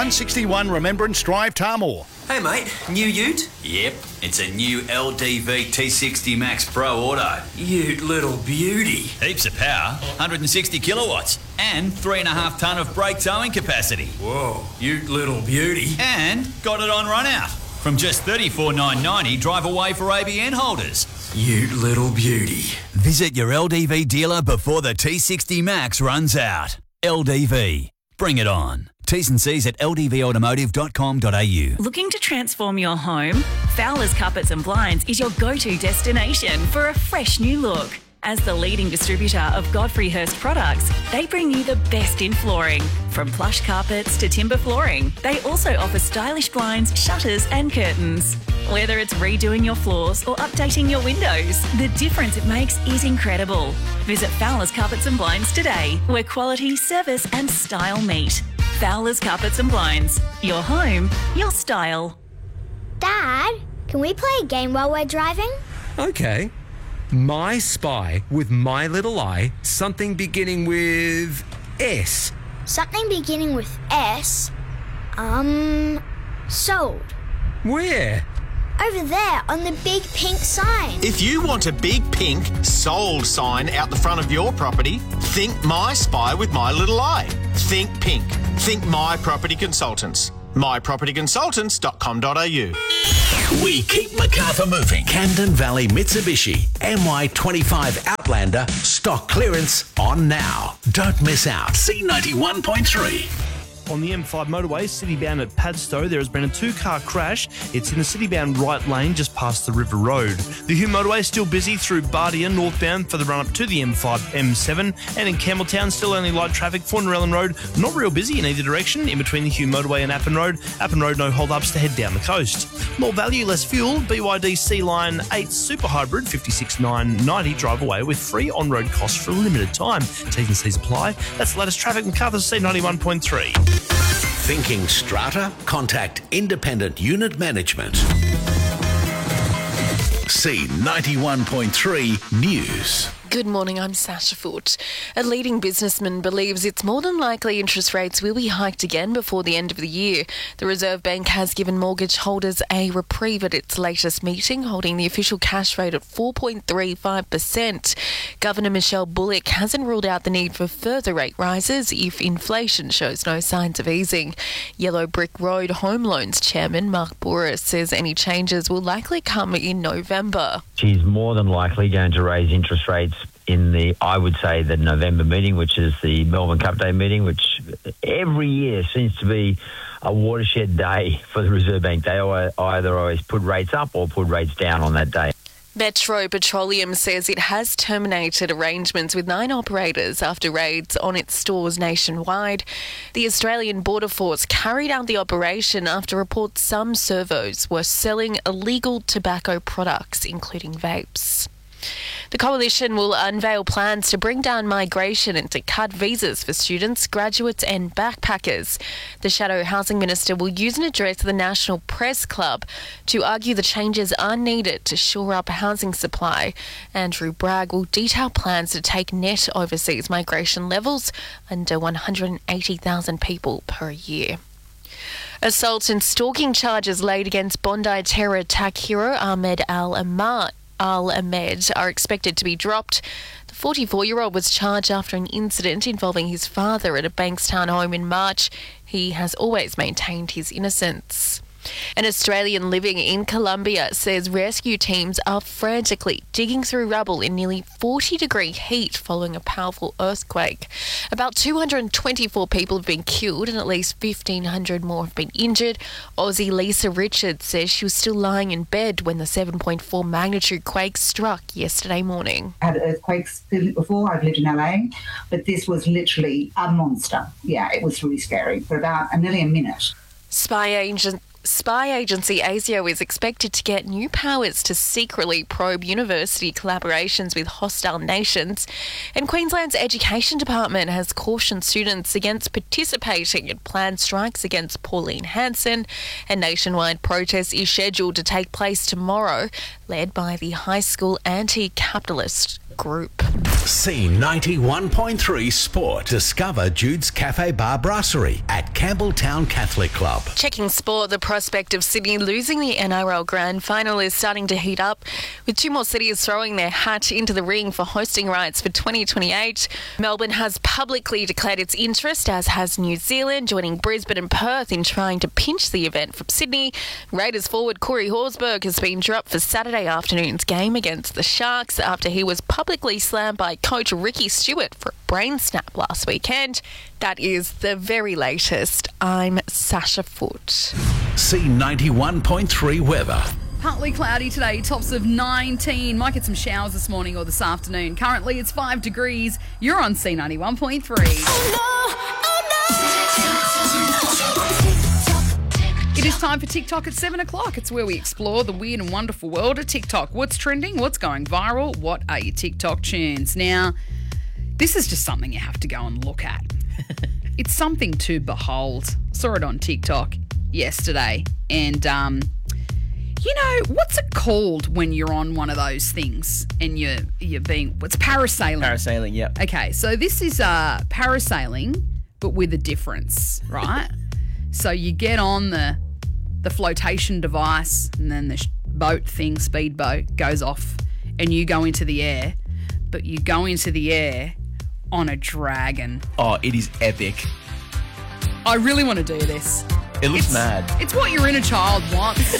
161 Remembrance Drive, Tarmore. Hey mate, new ute? Yep, it's a new LDV T60 Max Pro Auto. Ute little beauty. Heaps of power, 160 kilowatts, and 3.5 tonne of brake towing capacity. Whoa, ute little beauty. And got it on run out. From just $34,990 drive away for ABN holders. Ute little beauty. Visit your LDV dealer before the T60 Max runs out. LDV. Bring it on. T's and C's at ldvautomotive.com.au. Looking to transform your home? Fowler's Carpets and Blinds is your go-to destination for a fresh new look. As the leading distributor of Godfrey Hirst products, they bring you the best in flooring. From plush carpets to timber flooring, they also offer stylish blinds, shutters and curtains. Whether it's redoing your floors or updating your windows, the difference it makes is incredible. Visit Fowler's Carpets and Blinds today, where quality, service and style meet. Fowler's Carpets and Blinds. Your home, your style. Dad, can we play a game while we're driving? Okay. My Spy with My Little Eye, something beginning with S. Something beginning with S? Sold. Where? Over there on the big pink sign. If you want a big pink sold sign out the front of your property, think My Spy with My Little Eye. Think pink. Think My Property Consultants. mypropertyconsultants.com.au. We keep Macarthur moving. Camden Valley Mitsubishi MY25 Outlander stock clearance on now. Don't miss out. C91.3. On the M5 motorway, city-bound at Padstow, there has been a two-car crash. It's in the city-bound right lane just past the River Road. The Hume motorway is still busy through Bardia, northbound for the run-up to the M5, M7. And in Campbelltown, still only light traffic for Norellan Road. Not real busy in either direction, in between the Hume motorway and Appin Road. Appin Road, no hold-ups to head down the coast. More value, less fuel. BYD C-Line 8 Super Hybrid, $56,990 drive away with free on-road costs for a limited time. T's and C's apply. That's the latest traffic. Macarthur's C91.3. Thinking strata? Contact Independent Unit Management. C91.3 News. Good morning, I'm Sasha Foote. A leading businessman believes it's more than likely interest rates will be hiked again before the end of the year. The Reserve Bank has given mortgage holders a reprieve at its latest meeting, holding the official cash rate at 4.35%. Governor Michelle Bullock hasn't ruled out the need for further rate rises if inflation shows no signs of easing. Yellow Brick Road Home Loans Chairman Mark Boris says any changes will likely come in November. She's more than likely going to raise interest rates in the November meeting, which is the Melbourne Cup Day meeting, which every year seems to be a watershed day for the Reserve Bank. They either always put rates up or put rates down on that day. Metro Petroleum says it has terminated arrangements with 9 operators after raids on its stores nationwide. The Australian Border Force carried out the operation after reports some servos were selling illegal tobacco products, including vapes. The Coalition will unveil plans to bring down migration and to cut visas for students, graduates and backpackers. The Shadow Housing Minister will use an address to the National Press Club to argue the changes are needed to shore up housing supply. Andrew Bragg will detail plans to take net overseas migration levels under 180,000 people per year. Assault and stalking charges laid against Bondi terror attack hero Ahmed Al-Ahmed are expected to be dropped. The 44-year-old was charged after an incident involving his father at a Bankstown home in March. He has always maintained his innocence. An Australian living in Colombia says rescue teams are frantically digging through rubble in nearly 40-degree heat following a powerful earthquake. About 224 people have been killed and at least 1,500 more have been injured. Aussie Lisa Richards says she was still lying in bed when the 7.4 magnitude quake struck yesterday morning. I had earthquakes before. I've lived in LA, but this was literally a monster. Yeah, it was really scary for about nearly a minute. Spy agency ASIO is expected to get new powers to secretly probe university collaborations with hostile nations, and Queensland's Education Department has cautioned students against participating in planned strikes against Pauline Hanson. A nationwide protest is scheduled to take place tomorrow, led by the high school anti-capitalist Group. C91.3 Sport. Discover Jude's Cafe Bar Brasserie at Campbelltown Catholic Club. Checking sport, the prospect of Sydney losing the NRL Grand Final is starting to heat up, with two more cities throwing their hat into the ring for hosting rights for 2028. Melbourne has publicly declared its interest, as has New Zealand, joining Brisbane and Perth in trying to pinch the event from Sydney. Raiders forward Corey Horsburgh has been dropped for Saturday afternoon's game against the Sharks after he was publicly slammed by coach Ricky Stewart for a brain snap last weekend. That is the very latest. I'm Sasha Foote. C91.3 weather. Partly cloudy today, tops of 19. Might get some showers this morning or this afternoon. Currently it's 5 degrees. You're on C91.3. It is time for TikTok at 7 o'clock. It's where we explore the weird and wonderful world of TikTok. What's trending? What's going viral? What are your TikTok tunes? Now, this is just something you have to go and look at. It's something to behold. Saw it on TikTok yesterday. And, what's it called when you're on one of those things and you're being... It's parasailing. Parasailing, yep. Okay, so this is parasailing, but with a difference, right? So you get on the flotation device and then the boat thing, speedboat, goes off and you go into the air, but you go into the air on a dragon. Oh, it is epic. I really want to do this. It looks mad. It's what your inner child wants.